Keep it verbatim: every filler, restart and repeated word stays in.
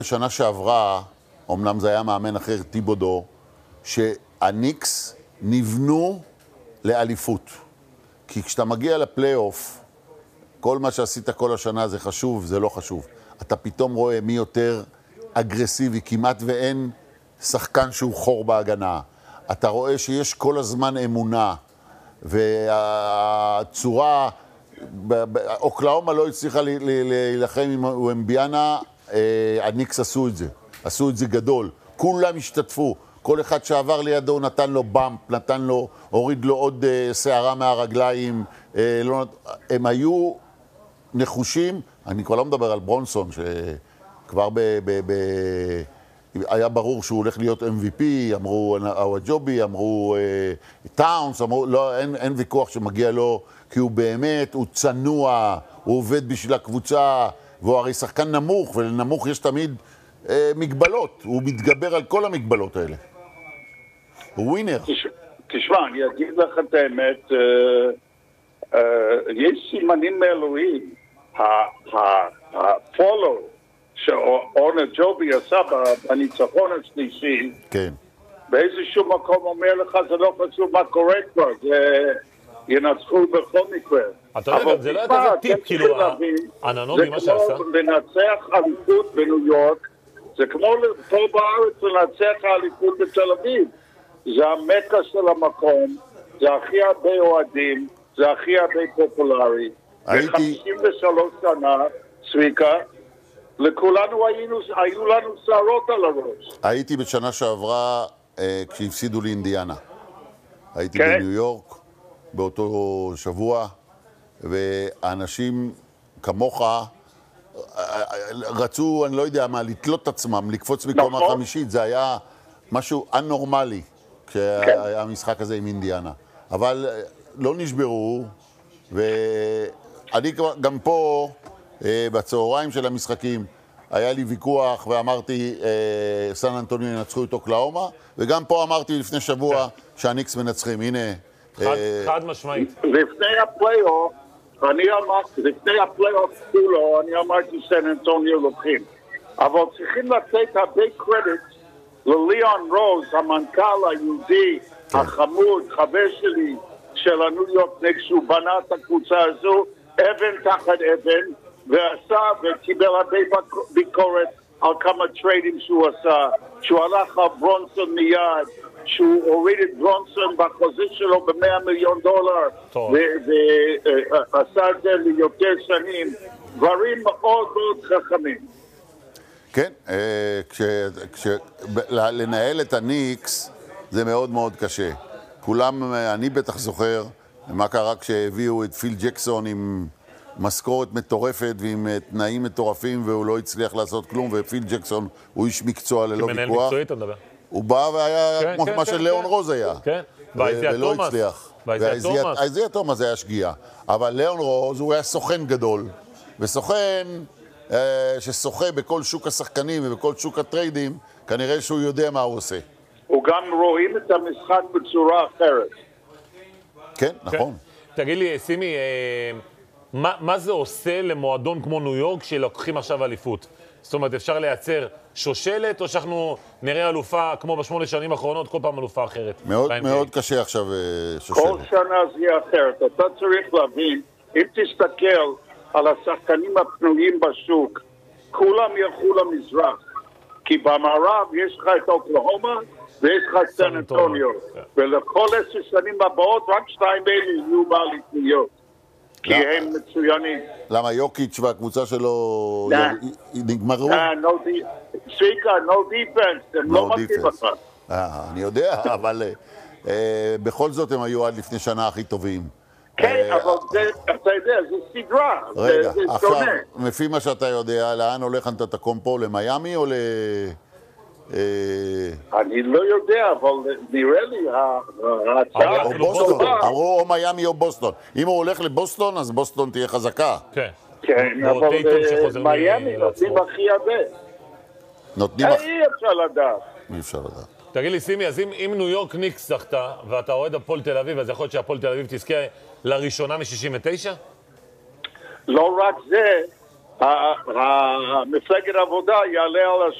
שנה שעברה, אמנם זה היה מאמן אחר, טיבודו, שהניקס נבנו לאליפות. כי כשאתה מגיע לפלייאוף, כל מה שעשית כל השנה זה חשוב, זה לא חשוב. אתה פתאום רואה מי יותר אגרסיבי, כמעט ואין שחקן שהוא חור בהגנה. אתה רואה שיש כל הזמן אמונה, והצורה, אוקלאומה לא הצליחה להילחם עם אמביאנה, הניקס עשו את זה, עשו את זה גדול. כולם השתתפו, כל אחד שעבר לידו נתן לו במפ, נתן לו, הוריד לו עוד שערה מהרגליים, לא, הם היו נחושים. אני כבר לא מדבר על ברונסון, שכבר ב, ב, ב, היה ברור שהוא הולך להיות אם וי פי, אמרו אוואג'ובי, אמרו טאונס, אמרו, לא, אין, אין ויכוח שמגיע לו, כי הוא באמת, הוא צנוע, הוא עובד בשביל הקבוצה, והוא הרי שחקן נמוך, ולנמוך יש תמיד אה, מגבלות, הוא מתגבר על כל המגבלות האלה. הוא ווינר. תשמע, אני אגיד לך את האמת, אה, אה, יש סימנים מאלוהים, הפולו שאורנה ג'ובי עשה בניצחון השלישי, כן. באיזשהו מקום אומר לך, זה לא חשוב מה קורה כבר, זה ינצחו בכל מקרה. אתה יודע, זה לא היה כזה טיפ, כאילו, העננות ממה שעשה. זה כמו לנצח אליפות בניו יורק, זה כמו פה בארץ לנצח האליפות בתל אביב. זה המקה של המקום, זה הכי הרבה אוהדים, זה הכי הרבה פופולרי. ב-חמישים ושלוש שנה, צביקה, לכולנו היינו, היו לנו שערות על הראש. הייתי בשנה שעברה אה, כשהפסידו לאינדיאנה. הייתי כן? בניו יורק באותו שבוע, ואנשים כמוך רצו, אני לא יודע מה, לתלות את עצמם, לקפוץ מקומה נכון. חמישית. זה היה משהו אנורמלי כשהיה כן. המשחק הזה עם אינדיאנה. אבל לא נשברו, ואני גם פה, בצהריים של המשחקים, היה לי ויכוח ואמרתי סן אנטוניו ינצחו את אוקלאומה, וגם פה אמרתי לפני שבוע שהניקס מנצחים. הנה. חד, חד משמעית. לפני הפלייאוף, אני אמרתי, לפני הפלייאוף כולו, אני אמרתי סן אנטוניו לוקחים. אבל צריכים לתת הרבה קרדיט לליאון רוז, המנכ"ל היהודי, החמוד, חבר שלי, של הניו יורק ניקס, שהוא בנה את הקבוצה הזו, אבן תחת אבן, ועשה וקיבל הרבה ביקורת על כמה טריידים שהוא עשה, שהוא הלך על ברונסון מיד, שהוא הוריד את ברונסון בחוזה שלו ב-מאה מיליון דולר, ועשה את זה ליותר שנים, דברים מאוד מאוד חכמים. כן, לנהל את הניקס זה מאוד מאוד קשה. כולם, אני בטח זוכר, מה קרה כשהביאו את פיל ג'קסון עם משכורת מטורפת ועם תנאים מטורפים, והוא לא הצליח לעשות כלום, ופיל ג'קסון הוא איש מקצוע ללא ויכוח. כמנהל מקצועי אתה מדבר. הוא בא והיה כמו מה של ליאון רוז היה. כן, ולא הצליח. והאיזיה תומאס היה שגיאה. אבל ליאון רוז הוא היה סוכן גדול, וסוכן ששוחה בכל שוק השחקנים ובכל שוק הטריידים, כנראה שהוא יודע מה הוא עושה. הוא גם רואים את המשחק בצורה אחרת. כן, נכון. תגיד לי, סימי, מה, מה זה עושה למועדון כמו ניו יורק שלוקחים עכשיו אליפות? זאת אומרת, אפשר לייצר שושלת, או שאנחנו נראה אלופה כמו בשמונה שנים האחרונות, כל פעם אלופה אחרת? מאוד, מאוד קשה עכשיו שושלת. כל שנה זה יהיה אחרת. אתה צריך להבין, אם תסתכל על השחקנים הפנויים בשוק, כולם ילכו למזרח. כי במערב יש לך את אוקלהומה, ויש לך את סן אנטוניו. ולכל עשר שנים הבאות, רק שתיים אלה יהיו באליפויות. כי הם מצוינים. למה יוקיץ' והקבוצה שלו נגמרו? סיקה, no defense, הם לא מתאים לך. אני יודע, אבל בכל זאת הם היו עד לפני שנה הכי טובים. כן, אבל אתה יודע, זה סדרה. רגע, עכשיו, לפי מה שאתה יודע, לאן הולך אנטטוקומפו? למיימי או ל... אני לא יודע, אבל נראה לי ההצעה... או בוסטון, אמרו או מיימי או בוסטון. אם הוא הולך לבוסטון, אז בוסטון תהיה חזקה. כן. כן, אבל מיימי נותנים הכי הרבה. נותנים הכי... אי אפשר לדעת. אי אפשר לדעת. תגיד לי, סימי, אז אם ניו יורק ניקס זכתה, ואתה אוהד הפועל תל אביב, אז יכול להיות שהפועל תל אביב תזכה לראשונה מ-שישים ותשע? לא רק זה, המפלגת העבודה יעלה על